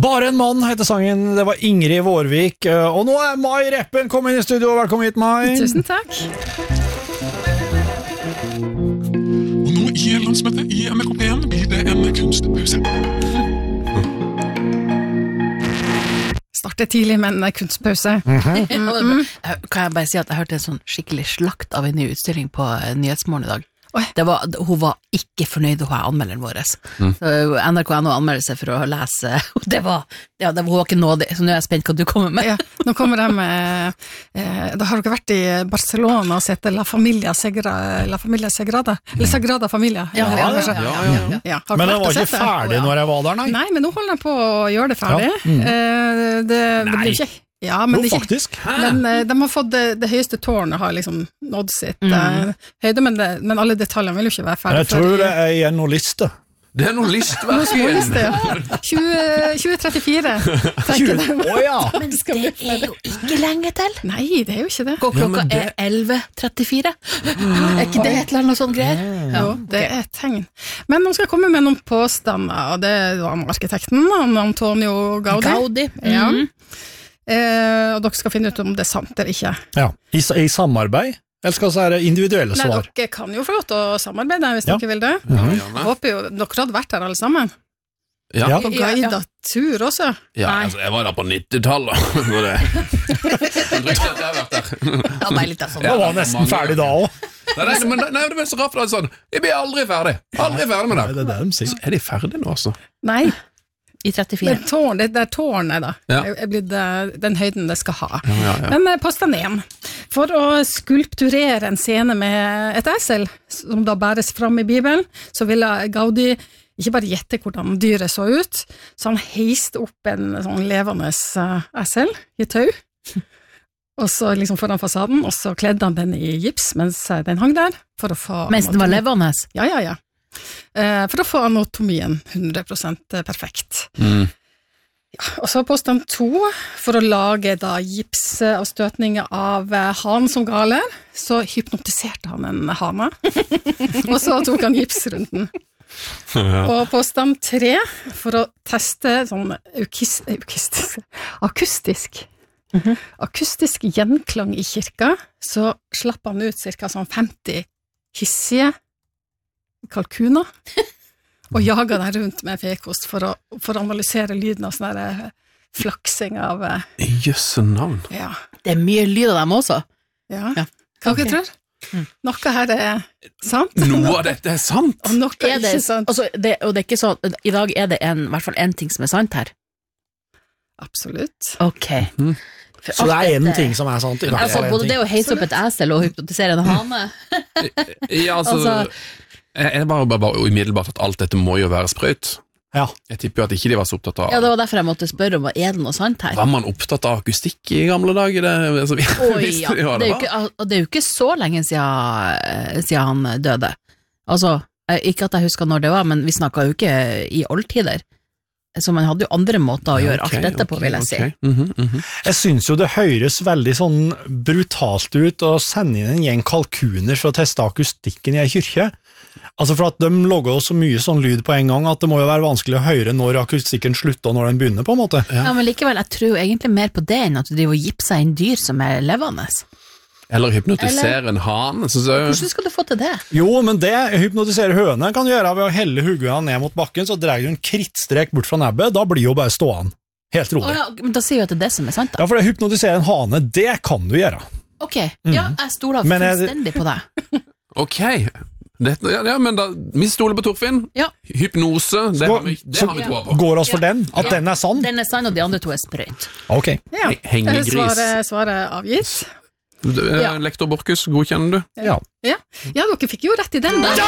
Bare en mann heter sangen, det var Ingrid Vårvik, og nå Mai Reppen kommet inn I studio, velkommen hit Mai. Tusen takk. Og nå I landsmøtet I NRK P1 blir det en kunstpause. Startet tidlig med en kunstpause. Kan jeg bare si at jeg hørte en sånn skikkelig slakt av en ny utstilling på Nyhetsmorgen I dag. Hun var ikke fornøyd, hun anmelderen vår. NRK.no anmeldelse for å lese, og hun var ikke nådig, så nå jeg spent hva du kommer med. Ja, nå kommer de med, da har dere vært I Barcelona og sett La Familia Sagrada, eller Sagrada Familia. Ja. Men den var ikke ferdig når jeg var der, nei? Nei, men nå holder de på å gjøre det ferdig. Det blir ikke... Ja, men faktisk. Men de har fått det høyeste tårnet har liksom nådd sitt høyde, men alle detaljene vil jo ikke være ferdig. Jeg tror det igjen noe liste. Det noe liste, hva? Noe småliste, ja. 2034. Men det jo ikke lenge til. Nei, det jo ikke det. Klokka 11:34. Ikke det et eller annet sånn greier? Jo, det et tegn. Men de skal komme med noen påstander, og det var arkitekten, Antonio Gaudi. Ja. Og dere skal finne ut om det sant eller ikke. Ja, I samarbeid? Eller skal det være individuelle svar? Nei, dere kan jo få lov til å samarbeide hvis dere vil det. Jeg håper jo, dere hadde vært der alle sammen. Ja. På guidet tur også. Ja, altså, jeg var der på 90-tallet. Det var nesten ferdig da også. Nei, det var så rart, sånn. Jeg blir aldri ferdig med det. Det de sier. Så de ferdig nå, altså? Nei. I 34. Det er tårnet da, er blitt den høyden det skal ha. Men påstand 1. For å skulpturere en scene med et esel, som da bæres fram I Bibelen, så ville Gaudi ikke bare gjette hvordan dyret så ut, så han heiste opp en sånn levende esel I tau, og så liksom foran fasaden, og så kledde han den I gips mens den hang der, for å få... Mens den var levende? Ja. For å få anatomien 100% perfekt. Ja, og så påstand 2, for å lage da gipsavstøtninger av han som galer, så hypnotiserte han en hane, og så tok han gips rundt den. Og påstand 3, for å teste sånn akustisk gjenklang I kirka, så slapp han ut cirka sånn 50 hissige kalkuner, og jaga den rundt med fekost for å analysere lyden av sånne flaksing av... Jøsse navn. Ja. Det mye lyd av dem også. Ja. Hva dere tror? Noe her sant. Noe av dette sant. Og noe ikke sant. Altså, og det er ikke sånn, I dag det I hvert fall en ting som sant her. Absolutt. Ok. Så det en ting som sant. Altså, både det å heise opp et esel og hypnotisere en hane. Ja, altså... Jeg bare umiddelbart at alt dette må jo være sprøyt. Ja. Jeg tipper jo at ikke de var så opptatt av... Ja, det var derfor jeg måtte spørre om det noe sant her. Var man opptatt av akustikk I gamle dager? Det er jo ikke så lenge siden han døde. Altså, ikke at jeg husker når det var, men vi snakket jo ikke I oldtider. Så man hadde jo andre måter å gjøre alt dette på, vil jeg si. Jeg synes jo det høres veldig sånn brutalt ut å sende inn en gjeng kalkuner for å teste akustikken I en kyrkje. Altså for at de logger så mye sånn lyd på en gang at det må jo være vanskelig å høre når akustikken slutter og når den begynner på en måte. Ja, men likevel, jeg tror jo egentlig mer på det enn at du driver og gipser inn dyr som levende. Eller hypnotisere en han. Hvordan skal du få til det? Jo, men det hypnotisere høne kan du gjøre ved å helle hugget ned mot bakken, så dreier du en krittstrek bort fra nebbet, da blir jo bare stående. Helt rolig. Men da sier du at det det som sant da? Ja, for det hypnotisere en hane, det kan du gjøre. Ok, ja, jeg stoler fullstendig på deg. Ok, ja, men da, vi stoler på Torfinn. Ja. Hypnose, det har vi tro på. Går oss for den, at den sann? Den sann, og de andre to sprøyt. Ok. Ja, svaret avgitt. Lektor Borkus, godkjenner du? Ja, dere fikk jo rett I den da.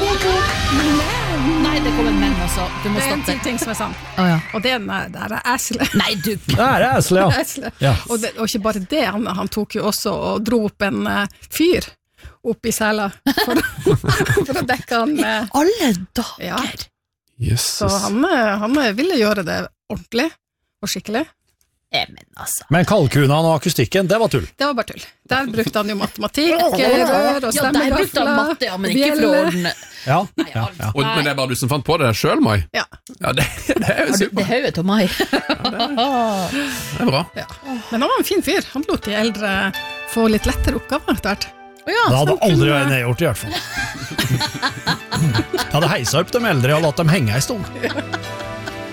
Nei, det kommer menn også. Du må det stoppe. En ting som sant. Og det der eselet. Nei, du. Det eselet, ja. Og ikke bare det, han tok jo også og dro opp en fyr opp I sela for å dekke han med... Alle dager! Ja. Så han ville gjøre det ordentlig og skikkelig. Men kalkunene og akustikken, det var tull. Det var bare tull. Der brukte han jo matematikk, rør og stemmegafler, men ikke fra orden. Ja. Men det bare du som fant på det selv, Mai? Ja. Det er jo super. Det er høyet til Mai. Det er bra. Ja. Men han var en fin fyr. Han lot de eldre få litt lettere oppgaver etter hvert. Det hadde aldri vært nedgjort i hvert fall. Jeg hadde heisa opp de eldre og latt dem henge en stund.